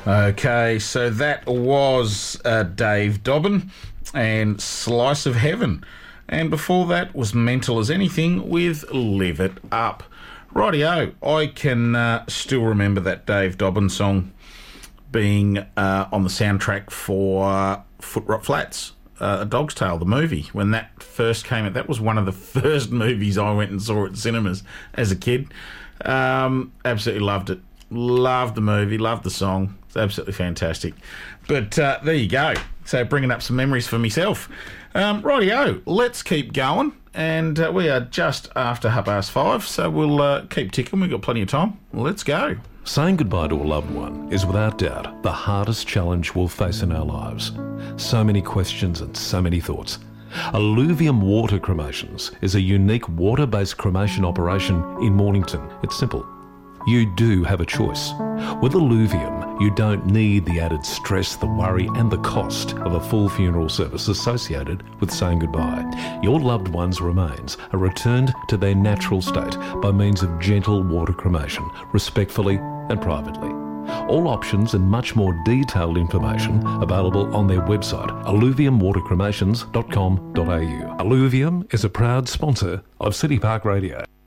Okay, so that was Dave Dobbin and Slice of Heaven. And before that was Mental as Anything with Live It Up. Rightio, I can still remember that Dave Dobbin song being on the soundtrack for Foot Rot Flats, A Dog's Tale, the movie. When that first came out, that was one of the first movies I went and saw at cinemas as a kid. Absolutely loved it. Loved the movie, loved the song. It's absolutely fantastic. But there you go. So bringing up some memories for myself. Rightio, let's keep going. And we are just after 5:30, so we'll keep ticking. We've got plenty of time. Let's go. Saying goodbye to a loved one is without doubt the hardest challenge we'll face in our lives. So many questions and so many thoughts. Alluvium Water Cremations is a unique water-based cremation operation in Mornington. It's simple. You do have a choice. With Alluvium, you don't need the added stress, the worry and the cost of a full funeral service associated with saying goodbye. Your loved one's remains are returned to their natural state by means of gentle water cremation, respectfully and privately. All options and much more detailed information available on their website, alluviumwatercremations.com.au. Alluvium is a proud sponsor of City Park Radio.